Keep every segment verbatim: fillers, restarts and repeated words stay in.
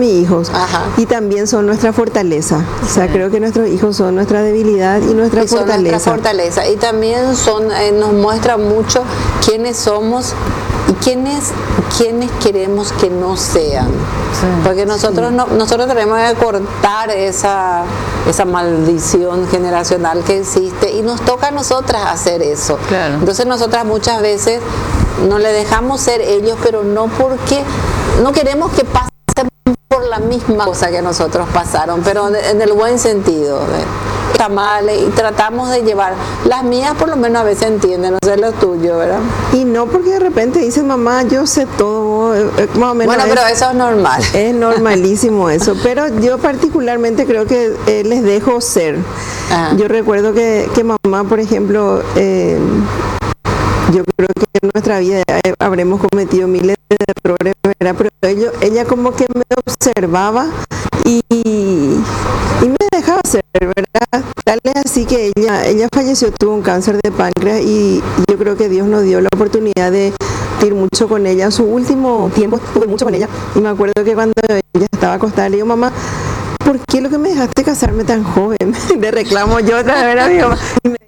mis hijos. Ajá. Y también son nuestra fortaleza. O sea, creo que nuestros hijos son nuestra debilidad y nuestra Y son fortaleza. nuestra fortaleza. Y también son, eh, nos muestra mucho quiénes somos y quiénes, quiénes queremos que no sean. Sí. Porque nosotros Sí. no, nosotros tenemos que cortar esa, esa maldición generacional que existe y nos toca a nosotras hacer eso. Claro. Entonces nosotras muchas veces no le dejamos ser ellos, pero no porque no queremos que pasen por la misma cosa que nosotros pasaron, pero en el buen sentido. Está mal y tratamos de llevar. Las mías por lo menos a veces entienden, no sé lo tuyo, ¿verdad? Y no porque de repente dicen, mamá, yo sé todo, eh, eh, más o menos. Bueno, es, pero eso es normal. Es normalísimo eso, pero yo particularmente creo que eh, les dejo ser. Ajá. Yo recuerdo que, que mamá, por ejemplo, eh, yo creo que en nuestra vida eh, habremos cometido miles de errores, ¿verdad? Pero ello, ella como que me observaba y, y me dejaba ser, ¿verdad? Tal es así que ella, ella falleció, tuvo un cáncer de páncreas y yo creo que Dios nos dio la oportunidad de ir mucho con ella. Su último tiempo estuve mucho con ella y me acuerdo que cuando ella estaba acostada le digo, mamá, ¿por qué lo que me dejaste casarme tan joven? Le reclamo yo otra vez a mi mamá. Y me,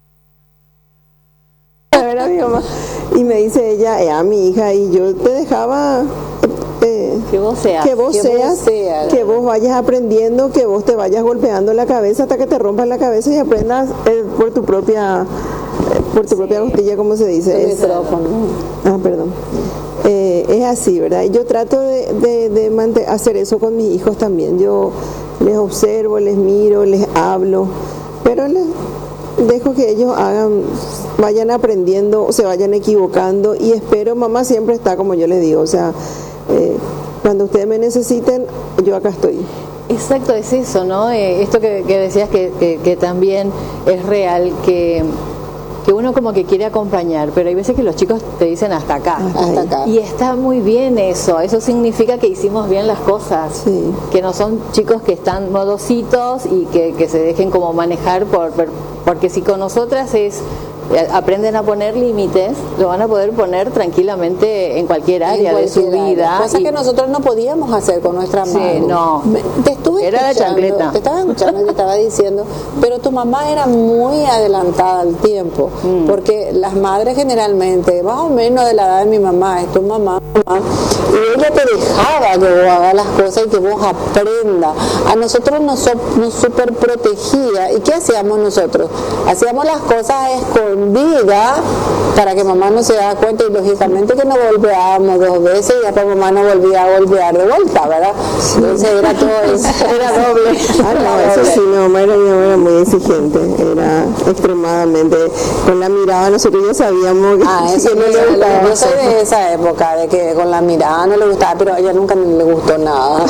a mi mamá. Y me dice ella, eh, a mi hija, y yo te dejaba eh, Que vos seas. que vos que seas, vos seas. que vos vayas aprendiendo, que vos te vayas golpeando la cabeza hasta que te rompas la cabeza y aprendas eh, por tu propia eh, por tu propia costilla, como se dice. Es, ah, perdón. Eh, es así, ¿verdad? Y yo trato de, de, de mante- hacer eso con mis hijos también. Yo les observo, les miro, les hablo, pero les dejo que ellos hagan, vayan aprendiendo, se vayan equivocando y espero, mamá siempre está como yo les digo, o sea, eh, cuando ustedes me necesiten, yo acá estoy. Exacto, es eso, ¿no? Eh, esto que, que decías que, que, que también es real, que, que uno como que quiere acompañar, pero hay veces que los chicos te dicen hasta acá. Hasta acá. Y está muy bien eso, eso significa que hicimos bien las cosas, Sí. que no son chicos que están modositos y que, que se dejen como manejar, por, por porque si con nosotras es aprenden a poner límites, lo van a poder poner tranquilamente en cualquier área En de su cualquier área. vida. Cosa Y- que nosotros no podíamos hacer con nuestra Sí, madre. no. Me- Te estuve Era la escuchando, chancleta. Te estaba escuchando y te estaba diciendo, pero tu mamá era muy adelantada al tiempo, Mm. porque las madres generalmente, más o menos de la edad de mi mamá, es tu mamá, mamá, y ella te dejaba que vos hagas las cosas y que vos aprendas. A nosotros nos, so- nos super protegía. ¿Y qué hacíamos nosotros? Hacíamos las cosas escondidas para que mamá no se diera cuenta y lógicamente que nos golpeábamos dos veces y después mamá no volvía a golpear de vuelta, ¿verdad? Entonces era todo eso, era doble. Ah, no, eso sí, mi mamá era, mi mamá era muy exigente, era extremadamente, con la mirada nosotros ya sabíamos que, Ah, eso que no no le gustaba. Yo soy de esa época, de que con la mirada no le gustaba, pero a ella nunca le gustó nada.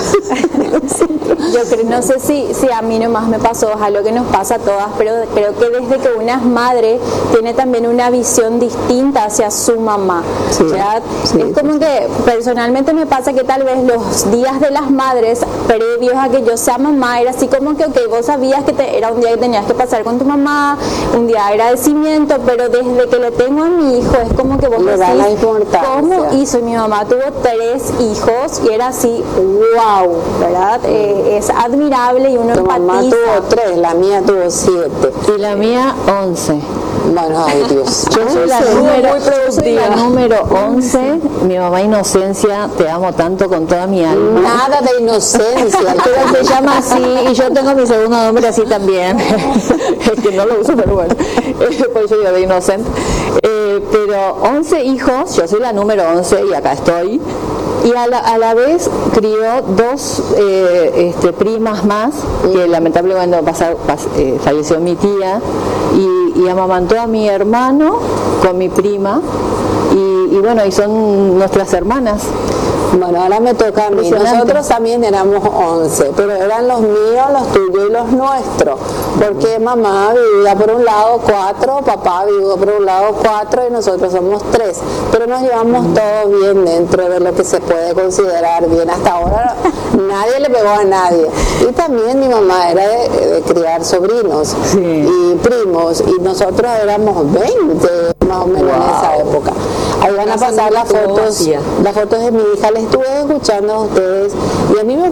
Yo creo, no sé si, si a mí nomás me pasó, es algo que nos pasa a todas, pero creo que desde que una es madre tiene también una visión distinta hacia su mamá. Sí, ¿Verdad? sí, es como que personalmente me pasa que tal vez los días de las madres previos a que yo sea mamá era así como que, ok, vos sabías que te- era un día que tenías que pasar con tu mamá, un día de agradecimiento, pero desde que le tengo a mi hijo es como que vos Le da decís, la importancia. ¿cómo hizo? Mi mamá tuvo tres hijos y era así, wow, ¿verdad? Eh, es admirable y uno Tu mamá empatiza. tuvo tres, la mía tuvo siete. Y la mía, once. Bueno, ay Dios. Yo soy la Muy número, yo soy productiva. la número once. Mi mamá Inocencia, te amo tanto con toda mi alma. Nada de inocencia. Pero se llama así y yo tengo mi segundo nombre así también. Es que no lo uso, pero bueno. Eh, Por eso digo de inocente. Eh, pero once hijos, yo soy la número once y acá estoy. Y a la, a la vez crió dos eh, este, primas más, que lamentablemente pasar, pas- eh, falleció mi tía, y, y amamantó a mi hermano con mi prima, y, y bueno, y son nuestras hermanas. Bueno, ahora me toca a mí. Impresionante. Nosotros también éramos once, pero eran los míos, los tuyos y los nuestros. Porque mamá vivía por un lado cuatro, papá vivía por un lado cuatro y nosotros somos tres. Pero nos llevamos todos bien dentro de lo que se puede considerar bien. Hasta ahora nadie le pegó a nadie. Y también mi mamá era de, de criar sobrinos Sí. y primos. Y nosotros éramos veinte más o menos en esa época. Ahí van a pasar las fotos, las fotos de mi hija. Les estuve escuchando a ustedes y a mí me